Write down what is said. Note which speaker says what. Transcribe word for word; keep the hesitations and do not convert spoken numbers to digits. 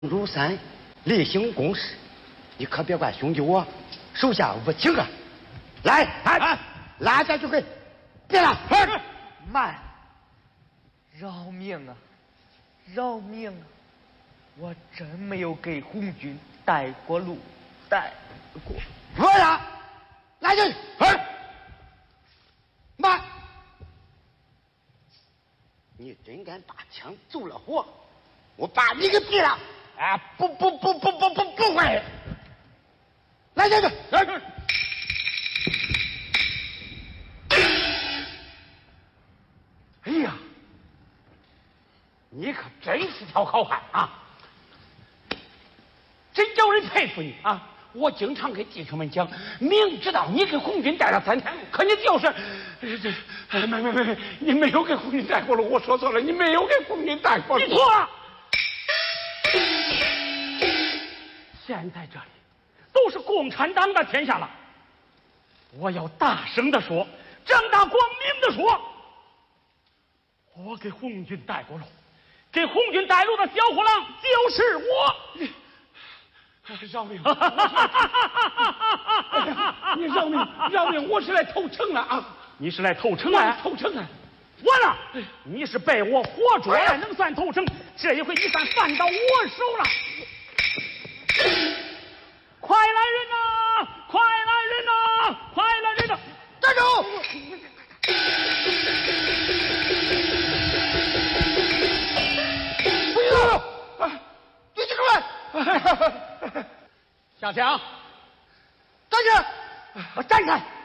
Speaker 1: 如山，例行公事，你可别怪兄弟我手下无情啊！来，来，来，再就会，别了，
Speaker 2: 慢，饶命啊，饶命啊！我真没有给红军带过路，带过。
Speaker 1: 我呀，来人，慢！你真敢把枪走了火，我把你给毙了！啊，不不不不不不不会！来人，来人！哎呀，你可真是条好汉啊！真叫人佩服你啊！我经常给弟兄们讲，明知道你给红军带了三天路，可你就是这这没没没，你没有给红军带过路。我说错了，你没有给红军带过路。你错。现在这里都是共产党的天下了，我要大声的说，正大光明的说，我给红军带过路，给红军带路的小虎狼就是我。饶命！你饶命！饶命！我是来投诚了啊！你是来投诚啊？投诚啊！完了！你是被我活捉了，能算投诚？这一回你算犯到我手了！快来人呐！快来人呐！快来人呐！站住！不要！啊！你这个人！小强，站起！站开！